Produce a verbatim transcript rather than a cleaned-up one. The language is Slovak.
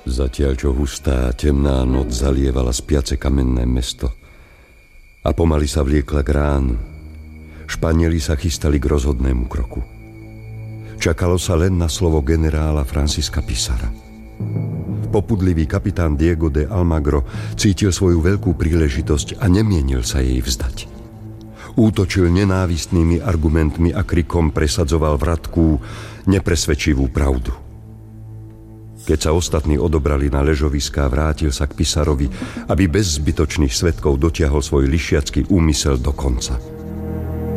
Zatiaľ, čo hustá, temná noc zalievala spiace kamenné mesto a pomaly sa vliekla k ránu, Španieli sa chystali k rozhodnému kroku. Čakalo sa len na slovo generála Francisca Pizarra. Popudlivý kapitán Diego de Almagro cítil svoju veľkú príležitosť a nemienil sa jej vzdať. Útočil nenávistnými argumentmi a krikom presadzoval vratkú, nepresvedčivú pravdu. Keď sa ostatní odobrali na ležoviská, vrátil sa k Pizarrovi, aby bez zbytočných svedkov dotiahol svoj lišiacky úmysel do konca.